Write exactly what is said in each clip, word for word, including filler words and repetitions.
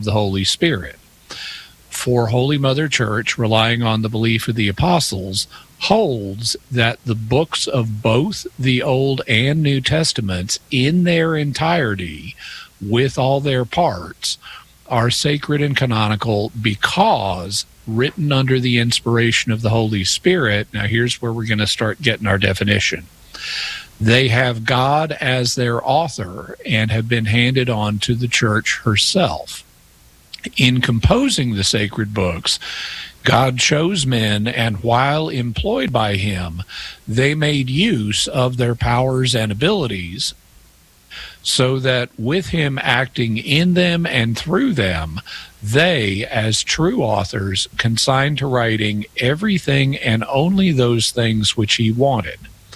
the Holy Spirit. For Holy Mother Church, relying on the belief of the apostles, holds that the books of both the Old and New Testaments in their entirety, with all their parts, are sacred and canonical because written under the inspiration of the Holy Spirit. Now here's where we're going to start getting our definition. They have God as their author and have been handed on to the Church herself. In composing the sacred books, God chose men, and while employed by him, they made use of their powers and abilities, so that with him acting in them and through them, they, as true authors, consigned to writing everything and only those things which he wanted.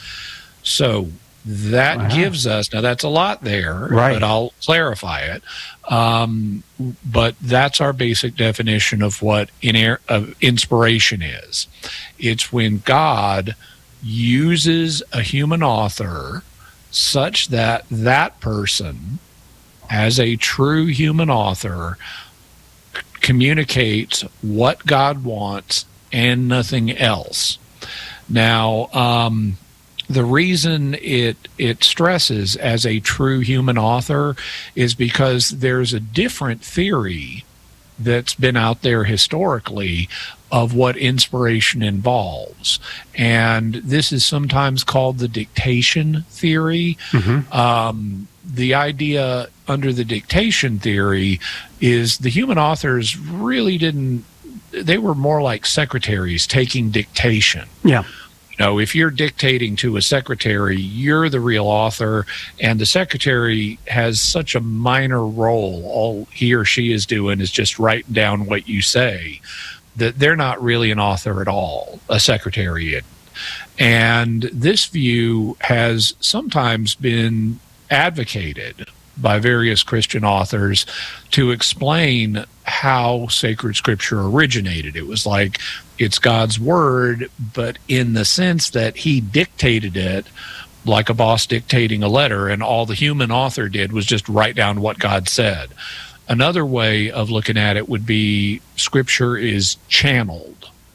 So that wow. gives us, now that's a lot there, right. but I'll clarify it. Um, but that's our basic definition of what in, uh, inspiration is. It's when God uses a human author such that that person, as a true human author, c- communicates what God wants and nothing else. Now, um, the reason it it stresses as a true human author is because there's a different theory that's been out there historically of what inspiration involves. And this is sometimes called the dictation theory. Mm-hmm. Um, the idea under the dictation theory is the human authors really didn't, they were more like secretaries taking dictation. Yeah. You know, if you're dictating to a secretary, you're the real author, and the secretary has such a minor role. All he or she is doing is just writing down what you say, that they're not really an author at all, a secretary. And this view has sometimes been advocated by various Christian authors to explain how sacred scripture originated. It was like it's God's word, but in the sense that he dictated it like a boss dictating a letter, and all the human author did was just write down what God said. Another way of looking at it would be scripture is channeled.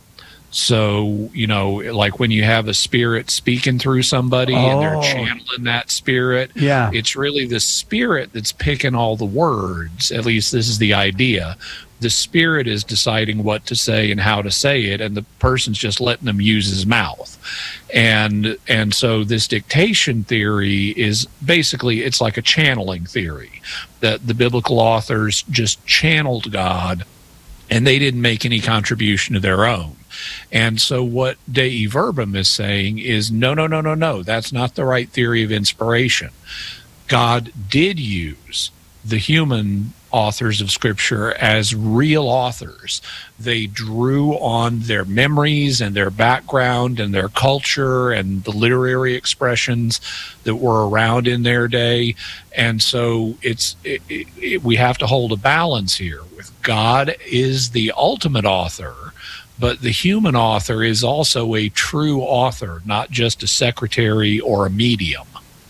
So, you know, like when you have a spirit speaking through somebody oh. and they're channeling that spirit, yeah. it's really the spirit that's picking all the words. At least this is the idea. The spirit is deciding what to say and how to say it, and the person's just letting them use his mouth. And and so this dictation theory is basically, it's like a channeling theory, that the biblical authors just channeled God and they didn't make any contribution of their own. And so what Dei Verbum is saying is, no, no, no, no, no, that's not the right theory of inspiration. God did use the human authors of Scripture as real authors. They drew on their memories and their background and their culture and the literary expressions that were around in their day. And so it's it, it, it, we have to hold a balance here. With God is the ultimate author, but the human author is also a true author, not just a secretary or a medium.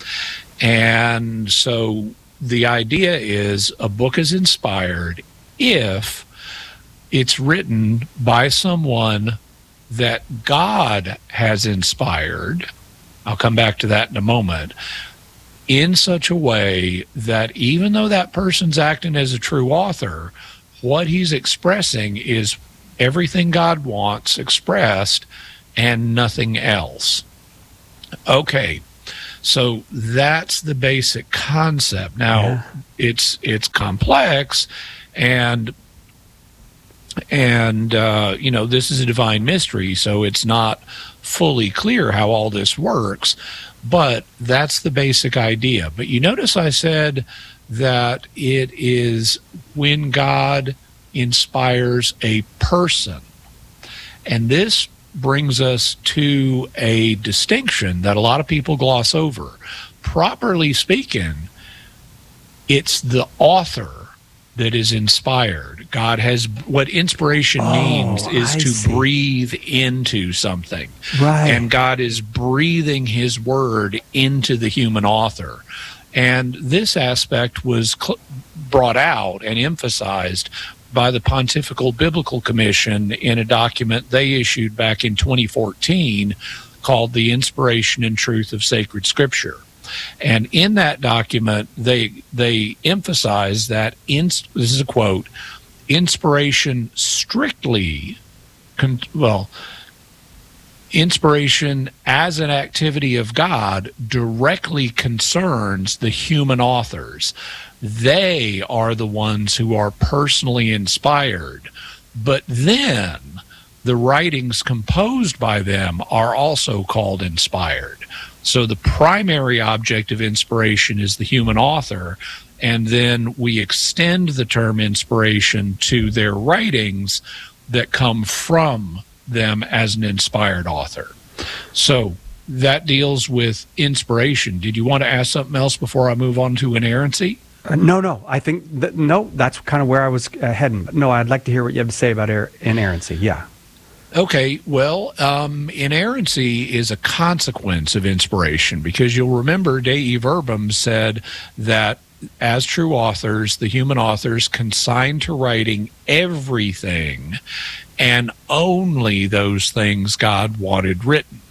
And so the idea is a book is inspired if it's written by someone that God has inspired. I'll come back to that in a moment. In such a way that even though that person's acting as a true author, what he's expressing is everything God wants expressed and nothing else. Okay. So that's the basic concept. Now, yeah. it's it's complex, and and uh, you know, this is a divine mystery, so it's not fully clear how all this works. But that's the basic idea. But you notice I said that it is when God inspires a person, and this brings us to a distinction that a lot of people gloss over. Properly speaking, it's the author that is inspired. God has, what inspiration oh, means is I to see. breathe into something. Right. And God is breathing his word into the human author. And this aspect was cl- brought out and emphasized by the Pontifical Biblical Commission in a document they issued back in twenty fourteen called The Inspiration and Truth of Sacred Scripture. And in that document, they they emphasize that, in, this is a quote, inspiration strictly, con, well, inspiration as an activity of God directly concerns the human authors. They are the ones who are personally inspired. But then the writings composed by them are also called inspired. So the primary object of inspiration is the human author, and then we extend the term inspiration to their writings that come from them as an inspired author. So that deals with inspiration. Did you want to ask something else before I move on to inerrancy? Uh, no, no. I think, that, no, that's kind of where I was uh, heading. No, I'd like to hear what you have to say about er- inerrancy. Yeah. Okay, well, um, inerrancy is a consequence of inspiration, because you'll remember Dei Verbum said that as true authors, the human authors consign to writing everything and only those things God wanted written.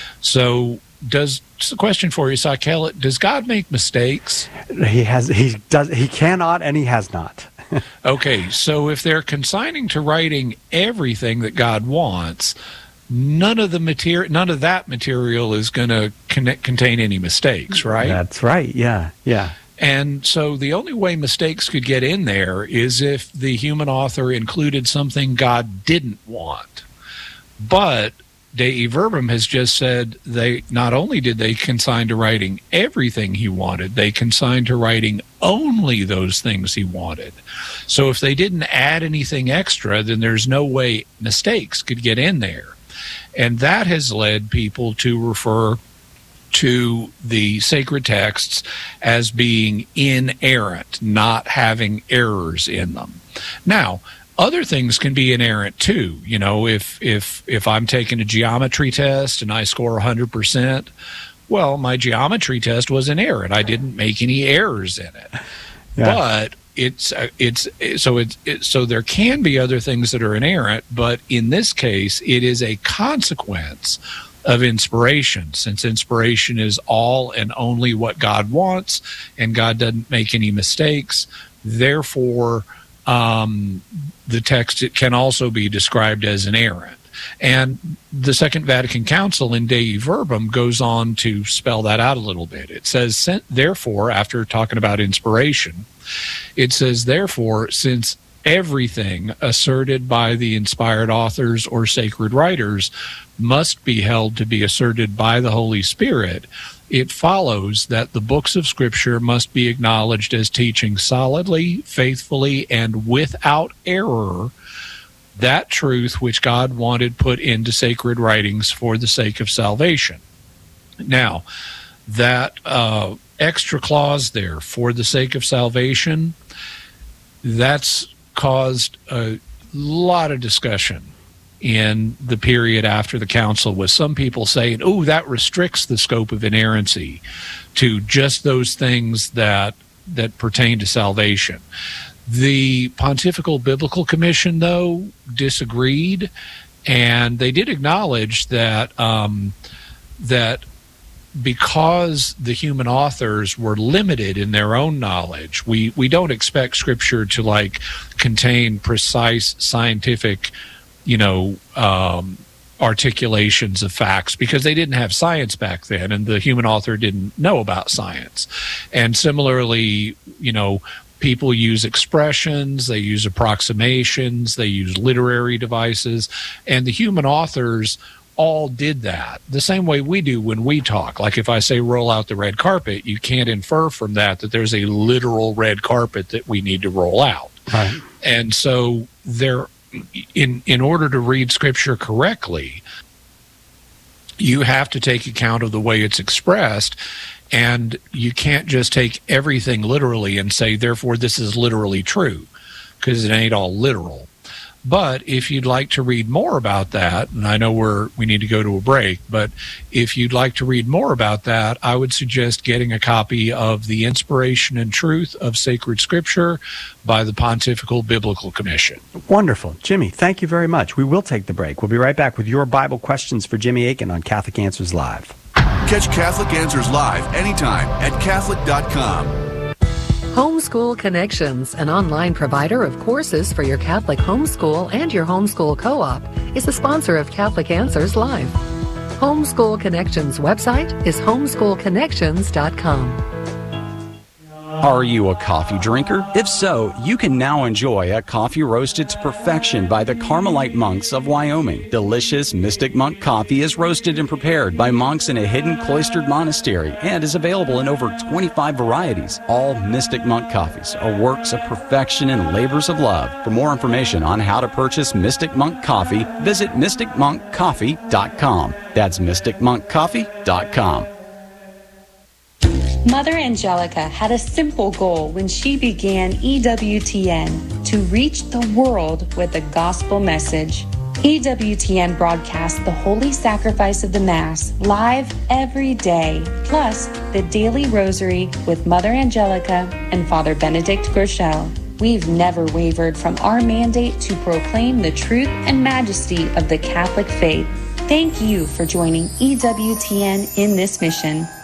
So does, just a question for you, Sakela, does God make mistakes? He has, he does, he cannot, and he has not. Okay, so if they're consigning to writing everything that God wants, none of the material, none of that material is going to con- contain any mistakes, right? That's right. Yeah, yeah. And so the only way mistakes could get in there is if the human author included something God didn't want. But Dei Verbum has just said they not only did they consign to writing everything he wanted, they consigned to writing only those things he wanted. So if they didn't add anything extra, then there's no way mistakes could get in there. And that has led people to refer to the sacred texts as being inerrant, not having errors in them. Now, other things can be inerrant too. You know, if if if I'm taking a geometry test and I score one hundred percent, well, my geometry test was inerrant. I didn't make any errors in it. Yeah. But it's uh, it's so it's it, so there can be other things that are inerrant, but in this case, it is a consequence of inspiration, since inspiration is all and only what God wants, and God doesn't make any mistakes. Therefore, um, the text, it can also be described as inerrant. And the Second Vatican Council in Dei Verbum goes on to spell that out a little bit. It says, therefore, after talking about inspiration, it says, therefore, since everything asserted by the inspired authors or sacred writers must be held to be asserted by the Holy Spirit, it follows that the books of Scripture must be acknowledged as teaching solidly, faithfully, and without error that truth which God wanted put into sacred writings for the sake of salvation. Now, that uh, extra clause there, for the sake of salvation, that's caused a lot of discussion in the period after the council, with some people saying, oh, that restricts the scope of inerrancy to just those things that that pertain to salvation. The Pontifical Biblical Commission, though, disagreed, and they did acknowledge that um, that because the human authors were limited in their own knowledge, we, we don't expect Scripture to, like, contain precise scientific, you know, um, articulations of facts, because they didn't have science back then, and the human author didn't know about science. And similarly, you know, people use expressions, they use approximations, they use literary devices, and the human authors all did that the same way we do when we talk. Like if I say roll out the red carpet, you can't infer from that that there's a literal red carpet that we need to roll out. Right. And so there, in in order to read Scripture correctly, you have to take account of the way it's expressed, and you can't just take everything literally and say, therefore, this is literally true, because it ain't all literal. But if you'd like to read more about that, and I know we're, we need to go to a break, but if you'd like to read more about that, I would suggest getting a copy of The Inspiration and Truth of Sacred Scripture by the Pontifical Biblical Commission. Wonderful. Jimmy, thank you very much. We will take the break. We'll be right back with your Bible questions for Jimmy Akin on Catholic Answers Live. Catch Catholic Answers Live anytime at Catholic dot com. Homeschool Connections, an online provider of courses for your Catholic homeschool and your homeschool co-op, is a sponsor of Catholic Answers Live. Homeschool Connections website is homeschool connections dot com. Are you a coffee drinker? If so, you can now enjoy a coffee roasted to perfection by the Carmelite monks of Wyoming. Delicious Mystic Monk coffee is roasted and prepared by monks in a hidden cloistered monastery and is available in over twenty-five varieties. All Mystic Monk coffees are works of perfection and labors of love. For more information on how to purchase Mystic Monk coffee, visit mystic monk coffee dot com. That's mystic monk coffee dot com. Mother Angelica had a simple goal when she began E W T N: to reach the world with the gospel message. E W T N broadcasts the Holy Sacrifice of the Mass live every day, plus the Daily Rosary with Mother Angelica and Father Benedict Groeschel. We've never wavered from our mandate to proclaim the truth and majesty of the Catholic faith. Thank you for joining E W T N in this mission.